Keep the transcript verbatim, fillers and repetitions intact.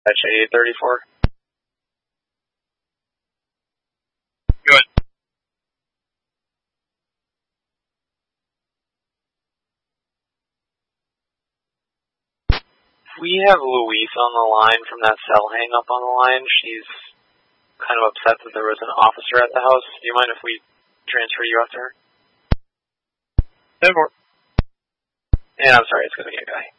eight thirty-four. Good. We have Louise on the line from that cell hang up on the line. She's kind of upset that there was an officer at the house. Do you mind if we transfer you up to her? Never. And I'm sorry, it's going to be a guy.